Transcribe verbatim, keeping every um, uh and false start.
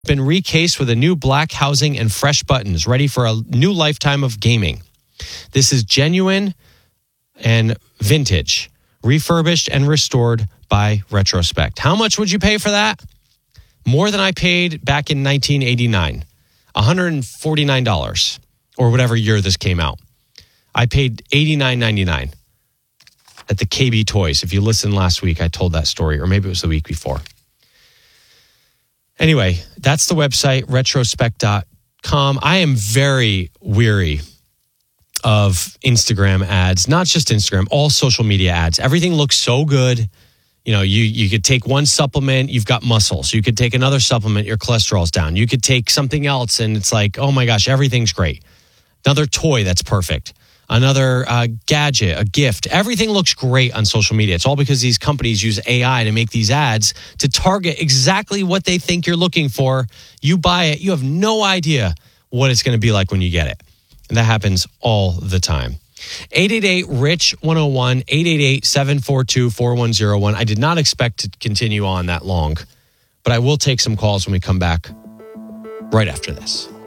been recased with a new black housing and fresh buttons, ready for a new lifetime of gaming. This is genuine and vintage, refurbished and restored by Retrospect. How much would you pay for that? More than I paid back in nineteen eighty-nine, one hundred forty-nine dollars, or whatever year this came out. I paid eighty-nine ninety-nine at the K B Toys. If you listened last week, I told that story, or maybe it was the week before. Anyway, that's the website, retrospect dot com. I am very weary of Instagram ads, not just Instagram, all social media ads. Everything looks so good. You know, you, you could take one supplement, you've got muscles. You could take another supplement, your cholesterol's down. You could take something else and it's like, oh my gosh, everything's great. Another toy that's perfect. Another uh, gadget, a gift. Everything looks great on social media. It's all because these companies use A I to make these ads to target exactly what they think you're looking for. You buy it, you have no idea what it's going to be like when you get it. And that happens all the time. eight eight eight, R I C H, one oh one, eight eight eight, seven four two, four one oh one. I did not expect to continue on that long, but I will take some calls when we come back right after this.